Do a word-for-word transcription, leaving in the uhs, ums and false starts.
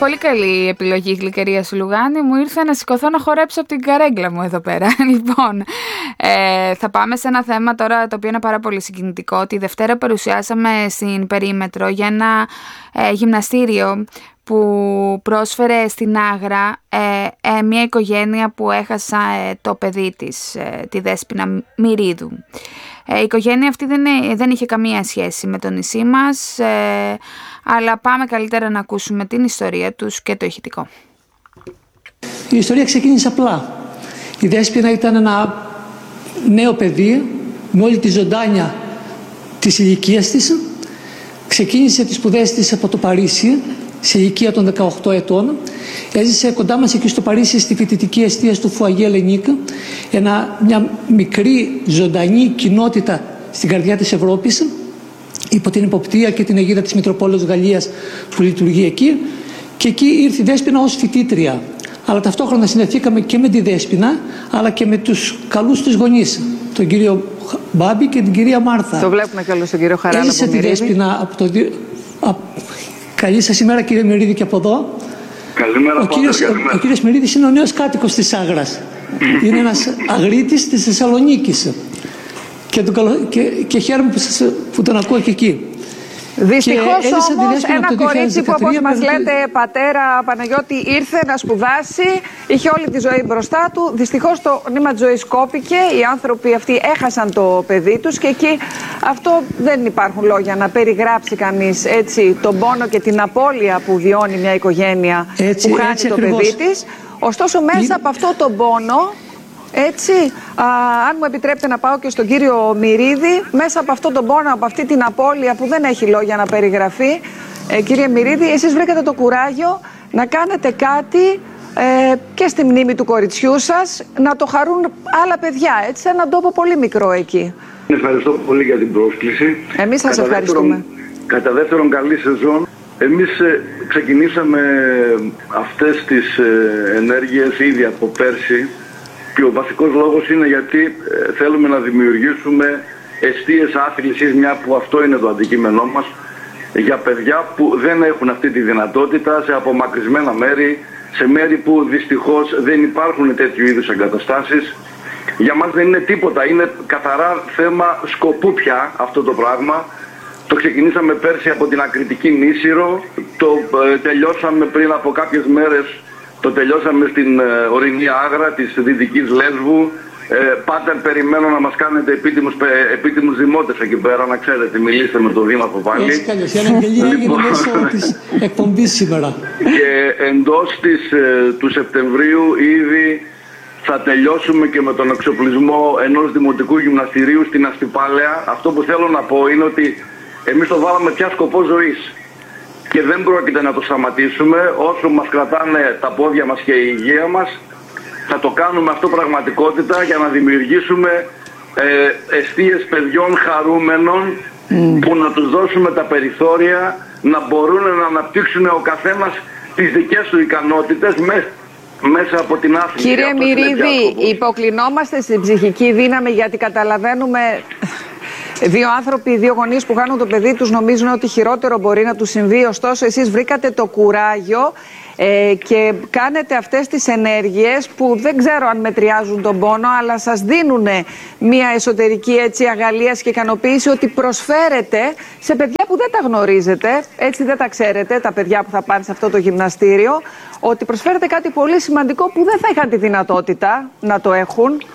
Πολύ καλή επιλογή, γλυκερία σου Λουγάνη. Μου ήρθε να σηκωθώ να χορέψω από την καρέγκλα μου εδώ πέρα. Λοιπόν, ε, θα πάμε σε ένα θέμα τώρα το οποίο είναι πάρα πολύ συγκινητικό. Τη Δευτέρα παρουσιάσαμε στην Περίμετρο για ένα ε, γυμναστήριο που πρόσφερε στην Άγρα ε, ε, μια οικογένεια που έχασα ε, το παιδί της, ε, τη Δέσποινα Μυρίδου. Ε, η οικογένεια αυτή δεν, δεν είχε καμία σχέση με το νησί μας, ε, αλλά πάμε καλύτερα να ακούσουμε την ιστορία τους και το ηχητικό. Η ιστορία ξεκίνησε απλά. Η Δέσποινα ήταν ένα νέο παιδί με όλη τη ζωντάνια της ηλικίας της. Ξεκίνησε τις σπουδές της από το Παρίσι σε ηλικία των δεκαοκτώ ετών. Έζησε κοντά μας εκεί στο Παρίσι στη φοιτητική εστίαση του Φουαγέ Λενίκ, μια μικρή ζωντανή κοινότητα στην καρδιά της Ευρώπης, υπό την υποπτία και την αιγίδα της Μητροπόλεως Γαλλίας που λειτουργεί εκεί. Και εκεί ήρθε η Δέσποινα ως φοιτήτρια. Αλλά ταυτόχρονα συνδεθήκαμε και με τη Δέσποινα, αλλά και με τους καλούς της γονείς, τον κύριο Μπάμπη και την κυρία Μάρθα. Το βλέπουμε κιόλας τον κύριο Χαράλαμπο. Έζησε τη Δέσποινα από το... Α... Καλή σας ημέρα, κύριε Μυρίδη, και από εδώ. Καλημέρα, ο, κύριος, ο κύριος Μυρίδης είναι ο νέος κάτοικος της Άγρας. Είναι ένας αγρίτης της Θεσσαλονίκης. Και, και, και χαίρομαι που, σας, που τον ακούω και εκεί. Δυστυχώς όμως ένα κορίτσι που, όπως μας λέτε, πατέρα Παναγιώτη, ήρθε να σπουδάσει, είχε όλη τη ζωή μπροστά του. Δυστυχώς το νήμα της ζωής κόπηκε, οι άνθρωποι αυτοί έχασαν το παιδί τους και εκεί αυτό δεν υπάρχουν λόγια να περιγράψει κανείς έτσι τον πόνο και την απώλεια που βιώνει μια οικογένεια έτσι, που χάνει έτσι, το ακριβώς. παιδί της. Ωστόσο μέσα από αυτό τον πόνο, έτσι, α, αν μου επιτρέπετε να πάω και στον κύριο Μυρίδη, μέσα από αυτόν τον πόνο, από αυτή την απώλεια που δεν έχει λόγια να περιγραφεί, ε, κύριε Μυρίδη, εσείς βρήκατε το κουράγιο να κάνετε κάτι ε, και στη μνήμη του κοριτσιού σας, να το χαρούν άλλα παιδιά, έτσι, σε έναν τόπο πολύ μικρό εκεί. Ευχαριστώ πολύ για την πρόσκληση. Εμείς σας κατά ευχαριστούμε. Δεύτερον, κατά δεύτερον, καλή σεζόν. Εμείς ε, ξεκινήσαμε αυτές τις ε, ενέργειες ήδη από πέρσι. Και ο βασικός λόγος είναι γιατί ε, θέλουμε να δημιουργήσουμε εστίες άθλησης, μια που αυτό είναι το αντικείμενό μας, για παιδιά που δεν έχουν αυτή τη δυνατότητα σε απομακρυσμένα μέρη, σε μέρη που δυστυχώς δεν υπάρχουν τέτοιου είδους εγκαταστάσεις. Για μας δεν είναι τίποτα, είναι καθαρά θέμα σκοπού πια αυτό το πράγμα. Το ξεκινήσαμε πέρσι από την Ακριτική Νήσιρο, το ε, τελειώσαμε πριν από κάποιες μέρες. Το τελειώσαμε στην ε, ορεινή Άγρα της Δυτικής Λέσβου. Ε, πάτε, περιμένω να μας κάνετε επίτιμους, ε, επίτιμους δημότες εκεί πέρα, να ξέρετε, μιλήστε με τον Δήμαρχο πάλι. Έτσι καλώς, η αναγγελία έγινε μέσω της εκπομπής σήμερα. Και εντός της, ε, του Σεπτεμβρίου ήδη θα τελειώσουμε και με τον εξοπλισμό ενός δημοτικού γυμναστηρίου στην Αστυπάλαια. Αυτό που θέλω να πω είναι ότι εμείς το βάλαμε πια σκοπό ζωής. Και δεν πρόκειται να το σταματήσουμε όσο μας κρατάνε τα πόδια μας και η υγεία μας. Θα το κάνουμε αυτό πραγματικότητα για να δημιουργήσουμε ε, εστίες παιδιών χαρούμενων mm. που να τους δώσουμε τα περιθώρια να μπορούν να αναπτύξουν ο καθένας τις δικές του ικανότητες με, μέσα από την άθληση. Κύριε Μυρίδη, υποκλεινόμαστε στην ψυχική δύναμη γιατί καταλαβαίνουμε... Δύο άνθρωποι, δύο γονείς που χάνουν το παιδί τους νομίζουν ότι χειρότερο μπορεί να τους συμβεί. Ωστόσο, εσείς βρήκατε το κουράγιο ε, και κάνετε αυτές τις ενέργειες που δεν ξέρω αν μετριάζουν τον πόνο, αλλά σας δίνουν μια εσωτερική έτσι, αγαλίαση και ικανοποίηση ότι προσφέρετε σε παιδιά που δεν τα γνωρίζετε, έτσι δεν τα ξέρετε, τα παιδιά που θα πάνε σε αυτό το γυμναστήριο, ότι προσφέρετε κάτι πολύ σημαντικό που δεν θα είχαν τη δυνατότητα να το έχουν.